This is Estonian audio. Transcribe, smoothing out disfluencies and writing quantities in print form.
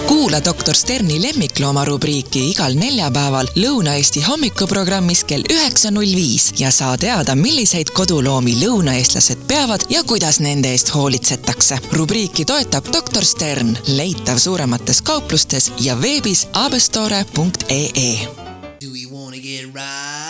Kuula Dr. Sterni lemmiklooma rubriiki igal neljapäeval Lõuna-Eesti hommikuprogrammis kell 9.05 ja saa teada, milliseid koduloomi lõunaeestlased peavad ja kuidas nende eest hoolitsetakse. Rubriiki toetab Dr. Stern, leitav suuremates kauplustes ja veebis abestore.ee.